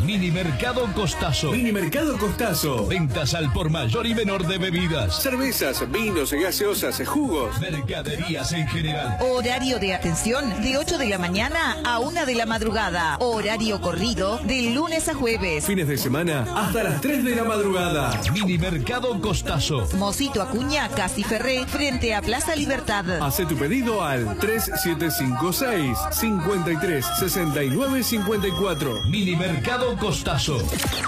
Mini Mercado Costazo. Mini Mercado Costazo. Ventas al por mayor y menor de bebidas. Cervezas, vinos, gaseosas, jugos. Mercaderías en general. Horario de atención de 8 de la mañana a 1 de la madrugada. Horario corrido de lunes a jueves. Fines de semana hasta las 3 de la madrugada. Mini Mercado Costazo. Mosito Acuña, Casi Ferré, frente a Plaza Libertad. Hacé tu pedido al 3756 53 69 54. Mini Mercado Costazo.